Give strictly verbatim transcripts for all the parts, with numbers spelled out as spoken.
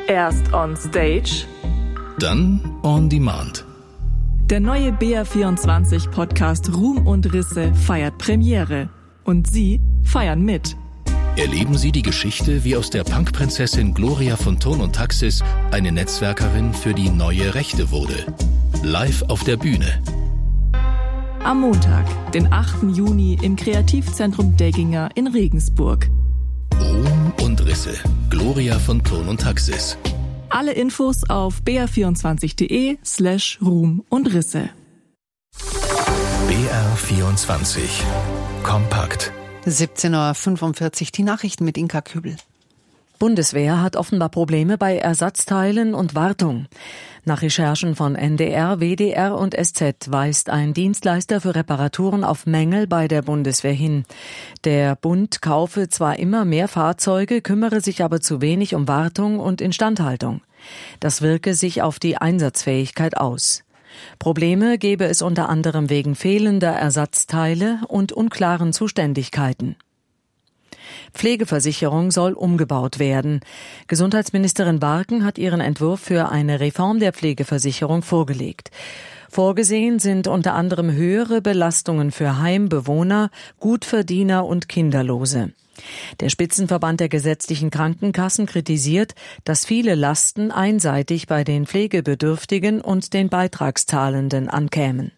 Erst on Stage, dann on Demand. Der neue B R vierundzwanzig Podcast Ruhm und Risse feiert Premiere. Und Sie feiern mit. Erleben Sie die Geschichte, wie aus der Punkprinzessin Gloria von Thurn und Taxis eine Netzwerkerin für die neue Rechte wurde. Live auf der Bühne. Am Montag, den achten Juni im Kreativzentrum Degginger in Regensburg. Ruhm und Risse. Gloria von Thurn und Taxis. Alle Infos auf b r vierundzwanzig punkt de slash Ruhm und Risse. B R vierundzwanzig. Kompakt. siebzehn Uhr fünfundvierzig, die Nachrichten mit Inka Kübel. Bundeswehr hat offenbar Probleme bei Ersatzteilen und Wartung. Nach Recherchen von N D R, W D R und S Z weist ein Dienstleister für Reparaturen auf Mängel bei der Bundeswehr hin. Der Bund kaufe zwar immer mehr Fahrzeuge, kümmere sich aber zu wenig um Wartung und Instandhaltung. Das wirke sich auf die Einsatzfähigkeit aus. Probleme gebe es unter anderem wegen fehlender Ersatzteile und unklaren Zuständigkeiten. Pflegeversicherung soll umgebaut werden. Gesundheitsministerin Barken hat ihren Entwurf für eine Reform der Pflegeversicherung vorgelegt. Vorgesehen sind unter anderem höhere Belastungen für Heimbewohner, Gutverdiener und Kinderlose. Der Spitzenverband der gesetzlichen Krankenkassen kritisiert, dass viele Lasten einseitig bei den Pflegebedürftigen und den Beitragszahlenden ankämen.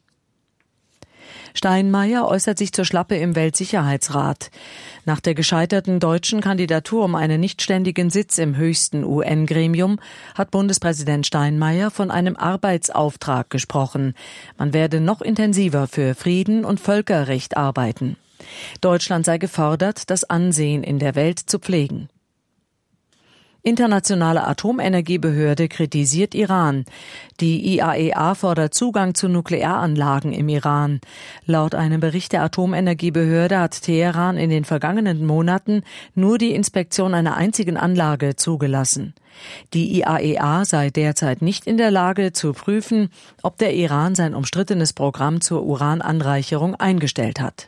Steinmeier äußert sich zur Schlappe im Weltsicherheitsrat. Nach der gescheiterten deutschen Kandidatur um einen nichtständigen Sitz im höchsten U N-Gremium hat Bundespräsident Steinmeier von einem Arbeitsauftrag gesprochen. Man werde noch intensiver für Frieden und Völkerrecht arbeiten. Deutschland sei gefordert, das Ansehen in der Welt zu pflegen. Internationale Atomenergiebehörde kritisiert Iran. Die I A E A fordert Zugang zu Nuklearanlagen im Iran. Laut einem Bericht der Atomenergiebehörde hat Teheran in den vergangenen Monaten nur die Inspektion einer einzigen Anlage zugelassen. Die I A E A sei derzeit nicht in der Lage zu prüfen, ob der Iran sein umstrittenes Programm zur Urananreicherung eingestellt hat.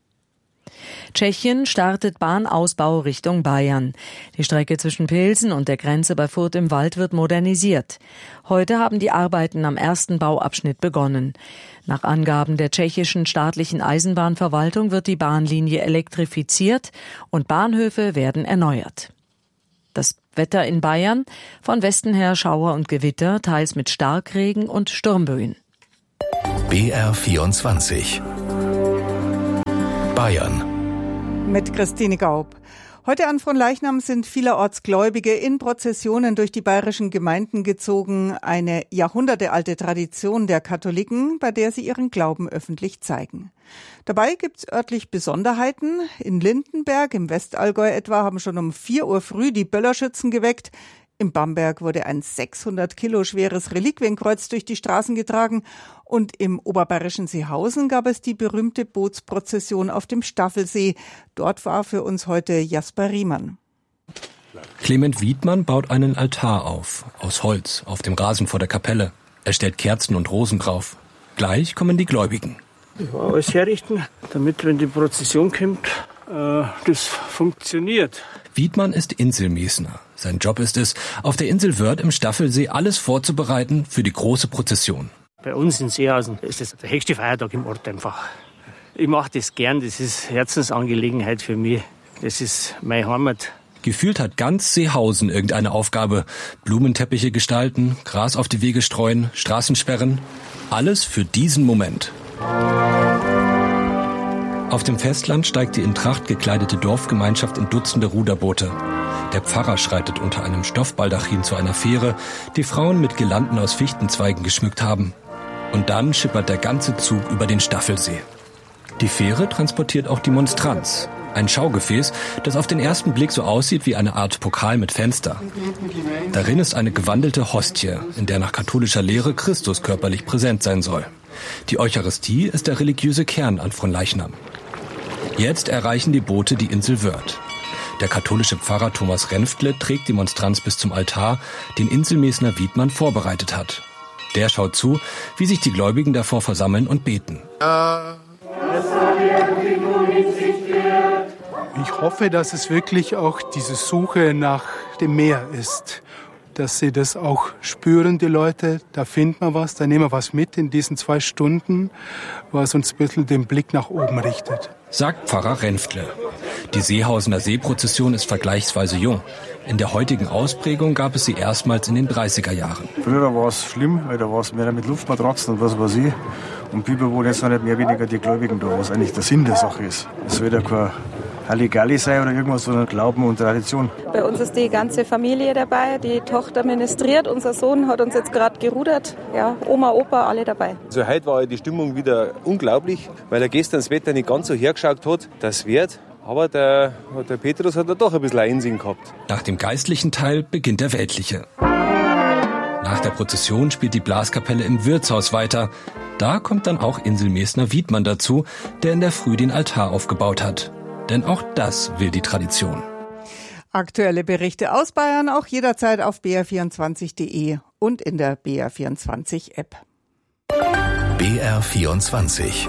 Tschechien startet Bahnausbau Richtung Bayern. Die Strecke zwischen Pilsen und der Grenze bei Furth im Wald wird modernisiert. Heute haben die Arbeiten am ersten Bauabschnitt begonnen. Nach Angaben der tschechischen staatlichen Eisenbahnverwaltung wird die Bahnlinie elektrifiziert und Bahnhöfe werden erneuert. Das Wetter in Bayern: von Westen her Schauer und Gewitter, teils mit Starkregen und Sturmböen. B R vierundzwanzig. Bayern. Mit Christine Gaub. Heute an Fronleichnam sind vielerorts Gläubige in Prozessionen durch die bayerischen Gemeinden gezogen. Eine jahrhundertealte Tradition der Katholiken, bei der sie ihren Glauben öffentlich zeigen. Dabei gibt's örtlich Besonderheiten. In Lindenberg, im Westallgäu etwa, haben schon um vier Uhr früh die Böllerschützen geweckt. In Bamberg wurde ein sechshundert Kilo schweres Reliquienkreuz durch die Straßen getragen und im oberbayerischen Seehausen gab es die berühmte Bootsprozession auf dem Staffelsee. Dort war für uns heute Jasper Riemann. Clement Wiedmann baut einen Altar auf, aus Holz, auf dem Rasen vor der Kapelle. Er stellt Kerzen und Rosen drauf. Gleich kommen die Gläubigen. Ja, alles herrichten, damit, wenn die Prozession kommt, äh, das funktioniert. Wiedmann ist Inselmesner. Sein Job ist es, auf der Insel Wörth im Staffelsee alles vorzubereiten für die große Prozession. Bei uns in Seehausen ist das der höchste Feiertag im Ort einfach. Ich mache das gern, das ist Herzensangelegenheit für mich. Das ist meine Heimat. Gefühlt hat ganz Seehausen irgendeine Aufgabe. Blumenteppiche gestalten, Gras auf die Wege streuen, Straßensperren. Alles für diesen Moment. Auf dem Festland steigt die in Tracht gekleidete Dorfgemeinschaft in Dutzende Ruderboote. Der Pfarrer schreitet unter einem Stoffbaldachin zu einer Fähre, die Frauen mit Girlanden aus Fichtenzweigen geschmückt haben. Und dann schippert der ganze Zug über den Staffelsee. Die Fähre transportiert auch die Monstranz, ein Schaugefäß, das auf den ersten Blick so aussieht wie eine Art Pokal mit Fenster. Darin ist eine gewandelte Hostie, in der nach katholischer Lehre Christus körperlich präsent sein soll. Die Eucharistie ist der religiöse Kern an Fronleichnam. Jetzt erreichen die Boote die Insel Wörth. Der katholische Pfarrer Thomas Renftle trägt die Monstranz bis zum Altar, den Inselmesner Wiedmann vorbereitet hat. Der schaut zu, wie sich die Gläubigen davor versammeln und beten. Ich hoffe, dass es wirklich auch diese Suche nach dem Meer ist dass sie das auch spüren, die Leute. Da findet man was, da nehmen wir was mit in diesen zwei Stunden, was uns ein bisschen den Blick nach oben richtet. Sagt Pfarrer Renftle. Die Seehausener Seeprozession ist vergleichsweise jung. In der heutigen Ausprägung gab es sie erstmals in den dreißiger Jahren. Früher war es schlimm, weil da war es mehr mit Luftmatratzen und was weiß ich. Und Bibel wohnen jetzt noch nicht mehr weniger die Gläubigen da, was eigentlich der Sinn der Sache ist. Es wird ja kein Halligalli sein oder irgendwas, sondern Glauben und Tradition. Bei uns ist die ganze Familie dabei, die Tochter ministriert, unser Sohn hat uns jetzt gerade gerudert. Ja, Oma, Opa, alle dabei. Also heute war die Stimmung wieder unglaublich, weil er gestern das Wetter nicht ganz so hergeschaut hat. Das wird, aber der, der Petrus hat da doch ein bisschen Einsinn gehabt. Nach dem geistlichen Teil beginnt der weltliche. Nach der Prozession spielt die Blaskapelle im Wirtshaus weiter. Da kommt dann auch Inselmesner Wiedmann dazu, der in der Früh den Altar aufgebaut hat. Denn auch das will die Tradition. Aktuelle Berichte aus Bayern auch jederzeit auf b r vierundzwanzig punkt d e und in der B R vierundzwanzig App. B R vierundzwanzig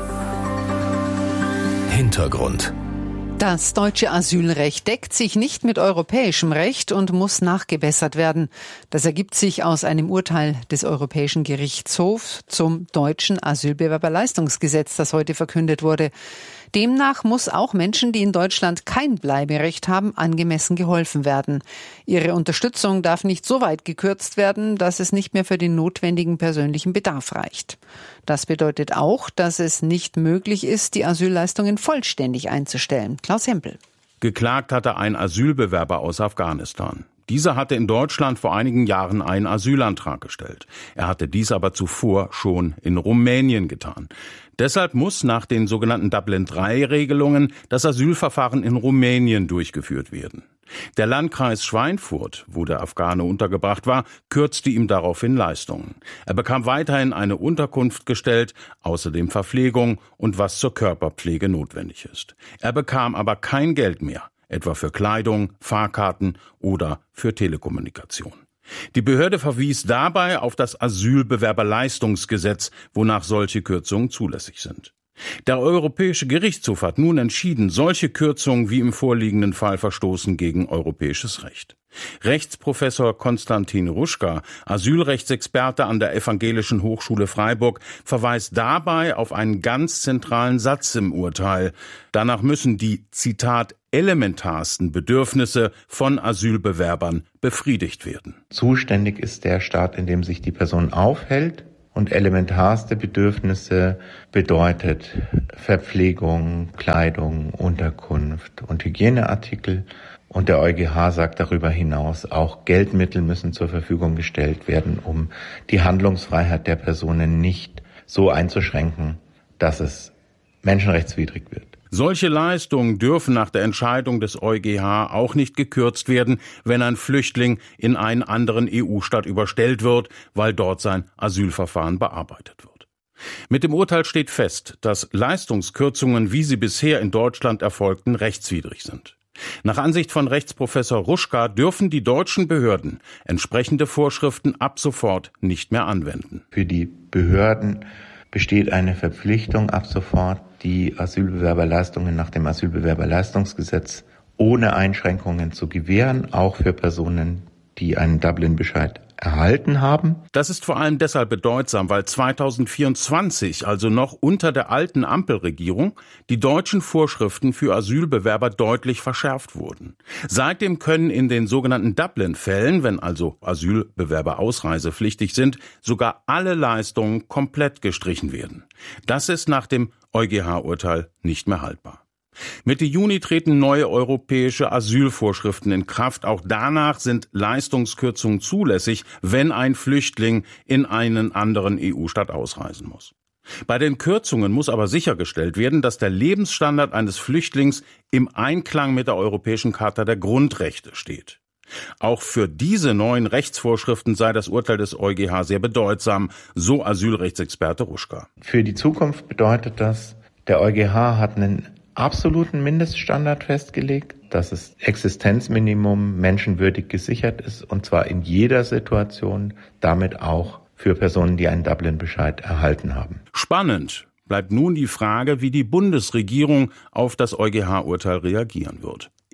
Hintergrund. Das deutsche Asylrecht deckt sich nicht mit europäischem Recht und muss nachgebessert werden. Das ergibt sich aus einem Urteil des Europäischen Gerichtshofs zum deutschen Asylbewerberleistungsgesetz, das heute verkündet wurde. Demnach muss auch Menschen, die in Deutschland kein Bleiberecht haben, angemessen geholfen werden. Ihre Unterstützung darf nicht so weit gekürzt werden, dass es nicht mehr für den notwendigen persönlichen Bedarf reicht. Das bedeutet auch, dass es nicht möglich ist, die Asylleistungen vollständig einzustellen. Klaus Hempel. Geklagt hatte ein Asylbewerber aus Afghanistan. Dieser hatte in Deutschland vor einigen Jahren einen Asylantrag gestellt. Er hatte dies aber zuvor schon in Rumänien getan. Deshalb muss nach den sogenannten Dublin drei Regelungen das Asylverfahren in Rumänien durchgeführt werden. Der Landkreis Schweinfurt, wo der Afghane untergebracht war, kürzte ihm daraufhin Leistungen. Er bekam weiterhin eine Unterkunft gestellt, außerdem Verpflegung und was zur Körperpflege notwendig ist. Er bekam aber kein Geld mehr, etwa für Kleidung, Fahrkarten oder für Telekommunikation. Die Behörde verwies dabei auf das Asylbewerberleistungsgesetz, wonach solche Kürzungen zulässig sind. Der Europäische Gerichtshof hat nun entschieden, solche Kürzungen wie im vorliegenden Fall verstoßen gegen europäisches Recht. Rechtsprofessor Konstantin Ruschka, Asylrechtsexperte an der Evangelischen Hochschule Freiburg, verweist dabei auf einen ganz zentralen Satz im Urteil. Danach müssen die, Zitat, elementarsten Bedürfnisse von Asylbewerbern befriedigt werden. Zuständig ist der Staat, in dem sich die Person aufhält. Und elementarste Bedürfnisse bedeutet Verpflegung, Kleidung, Unterkunft und Hygieneartikel. Und der EuGH sagt darüber hinaus, auch Geldmittel müssen zur Verfügung gestellt werden, um die Handlungsfreiheit der Personen nicht so einzuschränken, dass es menschenrechtswidrig wird. Solche Leistungen dürfen nach der Entscheidung des EuGH auch nicht gekürzt werden, wenn ein Flüchtling in einen anderen E U-Staat überstellt wird, weil dort sein Asylverfahren bearbeitet wird. Mit dem Urteil steht fest, dass Leistungskürzungen, wie sie bisher in Deutschland erfolgten, rechtswidrig sind. Nach Ansicht von Rechtsprofessor Ruschka dürfen die deutschen Behörden entsprechende Vorschriften ab sofort nicht mehr anwenden. Für die Behörden besteht eine Verpflichtung ab sofort, die Asylbewerberleistungen nach dem Asylbewerberleistungsgesetz ohne Einschränkungen zu gewähren, auch für Personen, die einen Dublin-Bescheid erhalten haben. Das ist vor allem deshalb bedeutsam, weil zweitausendvierundzwanzig, also noch unter der alten Ampelregierung, die deutschen Vorschriften für Asylbewerber deutlich verschärft wurden. Seitdem können in den sogenannten Dublin-Fällen, wenn also Asylbewerber ausreisepflichtig sind, sogar alle Leistungen komplett gestrichen werden. Das ist nach dem EuGH-Urteil nicht mehr haltbar. Mitte Juni treten neue europäische Asylvorschriften in Kraft. Auch danach sind Leistungskürzungen zulässig, wenn ein Flüchtling in einen anderen E U-Staat ausreisen muss. Bei den Kürzungen muss aber sichergestellt werden, dass der Lebensstandard eines Flüchtlings im Einklang mit der Europäischen Charta der Grundrechte steht. Auch für diese neuen Rechtsvorschriften sei das Urteil des EuGH sehr bedeutsam, so Asylrechtsexperte Ruschka. Für die Zukunft bedeutet das, der EuGH hat einen absoluten Mindeststandard festgelegt, dass das Existenzminimum menschenwürdig gesichert ist, und zwar in jeder Situation, damit auch für Personen, die einen Dublin-Bescheid erhalten haben. Spannend bleibt nun die Frage, wie die Bundesregierung auf das EuGH-Urteil reagieren wird.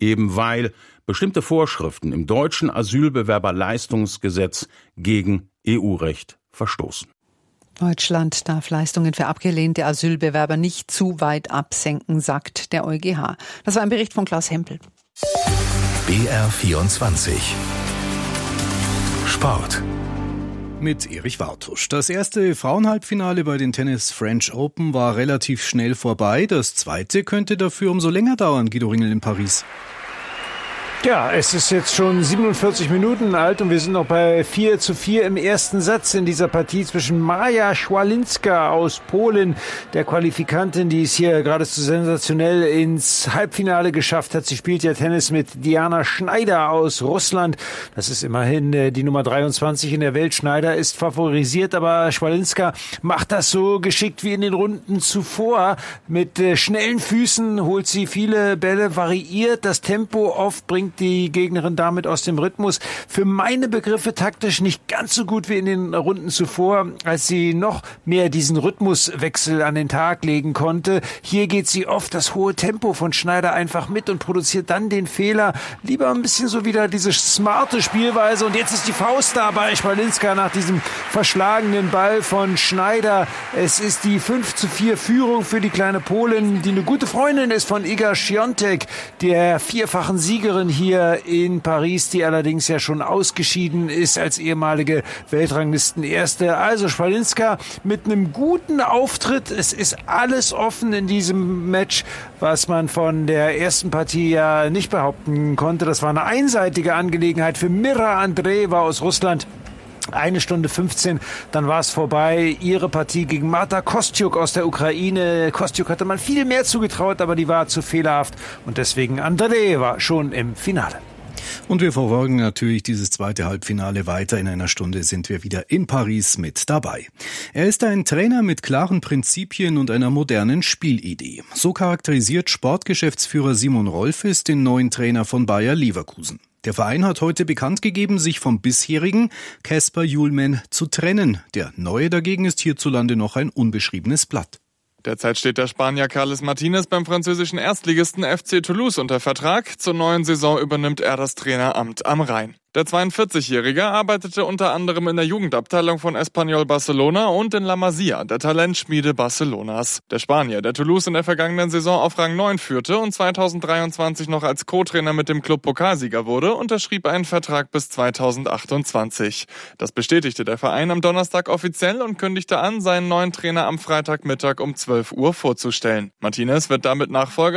eben weil bestimmte Vorschriften im deutschen Asylbewerberleistungsgesetz gegen E U-Recht verstoßen. Deutschland darf Leistungen für abgelehnte Asylbewerber nicht zu weit absenken, sagt der EuGH. Das war ein Bericht von Klaus Hempel. B R vierundzwanzig Sport. Mit Erich Wartusch. Das erste Frauenhalbfinale bei den Tennis French Open war relativ schnell vorbei. Das zweite könnte dafür umso länger dauern, Guido Ringel in Paris. Ja, es ist jetzt schon siebenundvierzig Minuten alt und wir sind noch bei vier zu vier im ersten Satz in dieser Partie zwischen Maja Schwalinska aus Polen, der Qualifikantin, die es hier geradezu sensationell ins Halbfinale geschafft hat. Sie spielt ja Tennis mit Diana Schneider aus Russland. Das ist immerhin äh, die Nummer dreiundzwanzig in der Welt. Schneider ist favorisiert, aber Schwalinska macht das so geschickt wie in den Runden zuvor. Mit äh, schnellen Füßen holt sie viele Bälle, variiert das Tempo oft, bringt die Gegnerin damit aus dem Rhythmus. Für meine Begriffe taktisch nicht ganz so gut wie in den Runden zuvor, als sie noch mehr diesen Rhythmuswechsel an den Tag legen konnte. Hier geht sie oft das hohe Tempo von Schneider einfach mit und produziert dann den Fehler. Lieber ein bisschen so wieder diese smarte Spielweise. Und jetzt ist die Faust da bei Schwalinska nach diesem verschlagenen Ball von Schneider. Es ist die fünf zu vier Führung für die kleine Polin, die eine gute Freundin ist von Iga Świątek, der vierfachen Siegerin hier hier in Paris, die allerdings ja schon ausgeschieden ist als ehemalige Weltranglistenerste. Also Schwalinska mit einem guten Auftritt. Es ist alles offen in diesem Match, was man von der ersten Partie ja nicht behaupten konnte. Das war eine einseitige Angelegenheit für Mira Andreeva aus Russland. Eine Stunde fünfzehn, dann war es vorbei. Ihre Partie gegen Marta Kostyuk aus der Ukraine. Kostyuk hatte man viel mehr zugetraut, aber die war zu fehlerhaft. Und deswegen Andreeva schon im Finale. Und wir verfolgen natürlich dieses zweite Halbfinale weiter. In einer Stunde sind wir wieder in Paris mit dabei. Er ist ein Trainer mit klaren Prinzipien und einer modernen Spielidee. So charakterisiert Sportgeschäftsführer Simon Rolfes den neuen Trainer von Bayer Leverkusen. Der Verein hat heute bekannt gegeben, sich vom bisherigen Kasper Hjulmand zu trennen. Der neue dagegen ist hierzulande noch ein unbeschriebenes Blatt. Derzeit steht der Spanier Carles Martinez beim französischen Erstligisten F C Toulouse unter Vertrag. Zur neuen Saison übernimmt er das Traineramt am Rhein. Der zweiundvierzigjährige arbeitete unter anderem in der Jugendabteilung von Espanyol Barcelona und in La Masia, der Talentschmiede Barcelonas. Der Spanier, der Toulouse in der vergangenen Saison auf Rang neun führte und zweitausenddreiundzwanzig noch als Co-Trainer mit dem Club Pokalsieger wurde, unterschrieb einen Vertrag bis zweitausendachtundzwanzig. Das bestätigte der Verein am Donnerstag offiziell und kündigte an, seinen neuen Trainer am Freitagmittag um zwölf Uhr vorzustellen. Martinez wird damit Nachfolger